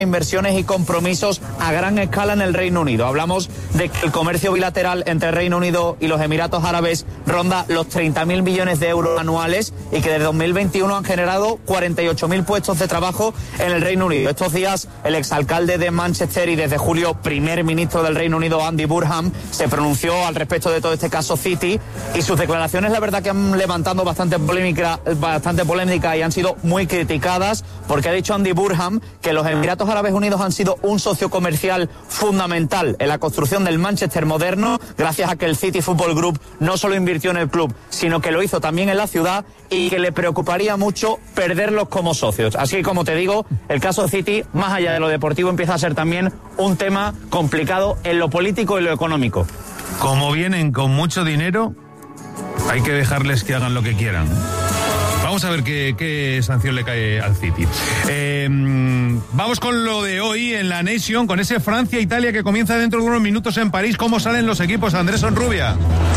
inversiones y compromisos a gran escala en el Reino Unido. Hablamos de que el comercio bilateral entre el Reino Unido y los Emiratos Árabes ronda los 30.000 millones de euros anuales y que desde 2021 han generado 48.000 puestos de trabajo en el Reino Unido. Estos días el exalcalde de Manchester y desde julio primer ministro del Reino Unido, Andy Burnham, se pronunció al respecto de todo este caso City y sus declaraciones la verdad que han levantado bastante polémica y han sido muy criticadas porque ha dicho Andy Burnham que los Emiratos Árabes Unidos han sido un socio comercial fundamental en la construcción del Manchester moderno, gracias a que el City Football Group no solo invirtió en el club, sino que lo hizo también en la ciudad y que le preocuparía mucho perderlos como socios. Así que, como te digo, el caso City, más allá de lo deportivo, empieza a ser también un tema complicado en lo político y lo económico. Como vienen con mucho dinero, hay que dejarles que hagan lo que quieran. Vamos a ver qué sanción le cae al City. Vamos con lo de hoy en la Nation, con ese Francia-Italia que comienza dentro de unos minutos en París. ¿Cómo salen los equipos? Andrés Onrubia.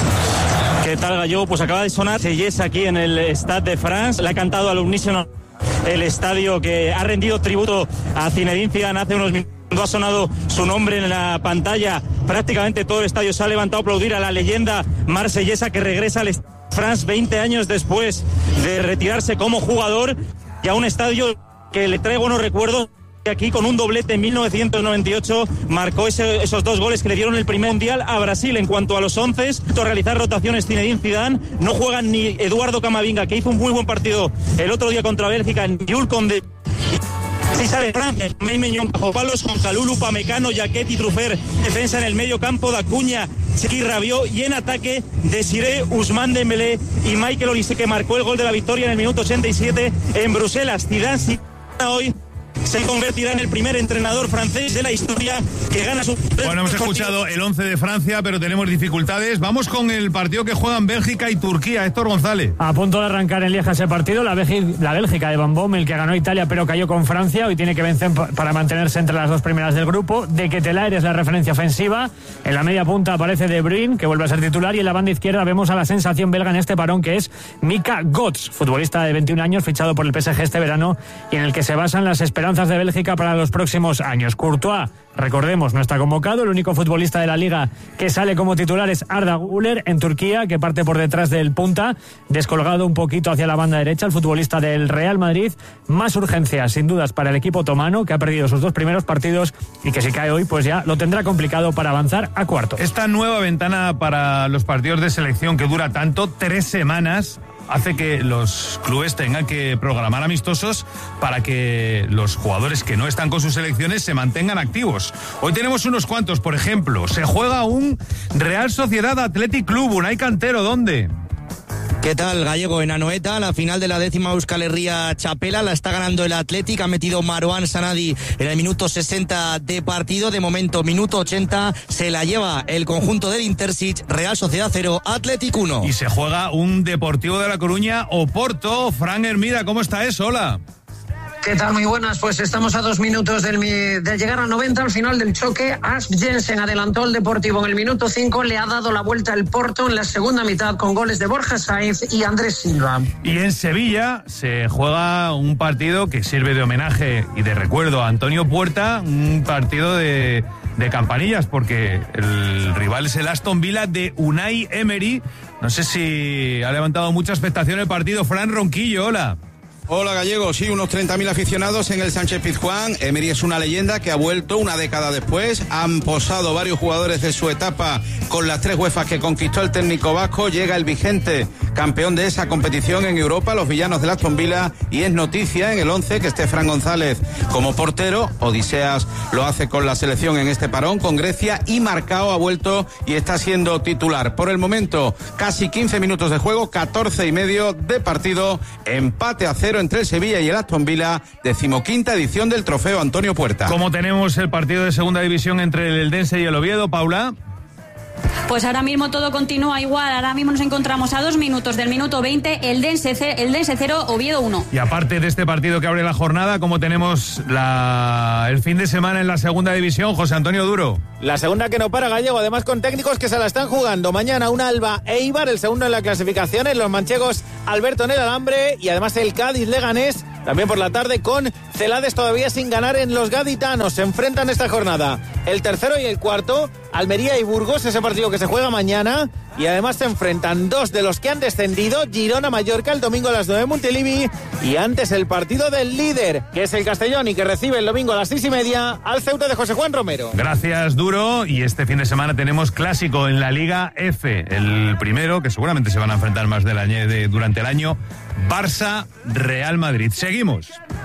¿Qué tal, Gallego? Pues acaba de sonar Yes aquí en el Stade de France. Le ha cantado al unísono el estadio que ha rendido tributo a Zinedine Zidane hace unos minutos. Ha sonado su nombre en la pantalla. Prácticamente todo el estadio se ha levantado a aplaudir a la leyenda marsellesa que regresa al Stade de France 20 años después de retirarse como jugador y a un estadio que le traigo unos recuerdos. Aquí con un doblete en 1998 marcó esos 2 goles que le dieron el primer mundial a Brasil. En cuanto a los 11, a realizar rotaciones Zinedine Zidane, no juegan ni Eduardo Camavinga, que hizo un muy buen partido el otro día contra Bélgica, ni Jules Koundé. Si sale Francia, Meñón bajo palos con Kalulu, Pamecano, Jaquet y Trufer. Defensa en el medio campo de Acuña, Chiqui Rabiot, y en ataque Desiré, Ousmane Dembélé y Michael Olise, que marcó el gol de la victoria en el minuto 87 en Bruselas. Zidane hoy se convertirá en el primer entrenador francés de la historia que gana su... Bueno, hemos escuchado el 11 de Francia, pero tenemos dificultades. Vamos con el partido que juegan Bélgica y Turquía. Héctor González. A punto de arrancar en Lieja ese partido, la Bélgica de Van Bommel, que ganó Italia pero cayó con Francia. Hoy tiene que vencer para mantenerse entre las 2 primeras del grupo. De Ketelaere es la referencia ofensiva. En la media punta aparece De Bruyne, que vuelve a ser titular. Y en la banda izquierda vemos a la sensación belga en este parón, que es Mika Götze, futbolista de 21 años, fichado por el PSG este verano, y en el que se basan las esperanzas de Bélgica para los próximos años. Courtois, recordemos, no está convocado. El único futbolista de la liga que sale como titular es Arda Güler en Turquía, que parte por detrás del punta, descolgado un poquito hacia la banda derecha, el futbolista del Real Madrid. Más urgencias, sin dudas, para el equipo otomano, que ha perdido sus 2 primeros partidos y que si cae hoy, pues ya lo tendrá complicado para avanzar a cuartos. Esta nueva ventana para los partidos de selección que dura tanto, 3 semanas, hace que los clubes tengan que programar amistosos para que los jugadores que no están con sus selecciones se mantengan activos. Hoy tenemos unos cuantos, por ejemplo, se juega un Real Sociedad Athletic Club, Unai Cantero, ¿dónde? ¿Qué tal, Gallego? En Anoeta, la final de la 10ª Euskal Herria Txapela la está ganando el Athletic. Ha metido Marouane Sanadi en el minuto 60 de partido. De momento, minuto 80, se la lleva el conjunto del Intersic. Real Sociedad 0, Athletic 1. Y se juega un Deportivo de La Coruña, Oporto. Fran Hermida, ¿cómo está eso? Hola. ¿Qué tal? Muy buenas. Pues estamos a 2 minutos del llegar al 90, al final del choque. Asp Jensen adelantó el Deportivo en el minuto 5, le ha dado la vuelta el Porto en la segunda mitad con goles de Borja Sainz y Andrés Silva. Y en Sevilla se juega un partido que sirve de homenaje y de recuerdo a Antonio Puerta, un partido de campanillas, porque el rival es el Aston Villa de Unai Emery. No sé si ha levantado mucha expectación el partido. Fran Ronquillo, hola. Hola, Gallego. Sí, unos 30.000 aficionados en el Sánchez Pizjuán. Emery es una leyenda que ha vuelto una década después. Han posado varios jugadores de su etapa con las 3 UEFAs que conquistó el técnico vasco. Llega el vigente campeón de esa competición en Europa, los villanos del Aston Villa, y es noticia en el 11 que esté Fran González como portero. Odiseas lo hace con la selección en este parón con Grecia, y Marcao ha vuelto y está siendo titular. Por el momento, casi 15 minutos de juego, 14,5 de partido, empate a 0 entre el Sevilla y el Aston Villa, 15ª edición del Trofeo Antonio Puerta. ¿Cómo tenemos el partido de segunda división entre el Eldense y el Oviedo, Paula? Pues ahora mismo todo continúa igual. Ahora mismo nos encontramos a 2 minutos del minuto 20, Eldense 0, Oviedo 1. Y aparte de este partido que abre la jornada, ¿cómo tenemos el fin de semana en la segunda división, José Antonio Duro? La segunda que no para, Gallego, además con técnicos que se la están jugando. Mañana un Alba Eibar, el segundo en la clasificación, los manchegos Alberto en el alambre, y además el Cádiz Leganés, también por la tarde con Celades todavía sin ganar en los gaditanos. Se enfrentan esta jornada el tercero y el cuarto, Almería y Burgos, ese partido que se juega mañana. Y además se enfrentan dos de los que han descendido, Girona-Mallorca el domingo a las 9 en Montilivi, y antes el partido del líder, que es el Castellón y que recibe el domingo a las 6:30 al Ceuta de José Juan Romero. Gracias, Duro. Y este fin de semana tenemos clásico en la Liga F. El primero, que seguramente se van a enfrentar más durante el año, Barça-Real Madrid. Seguimos.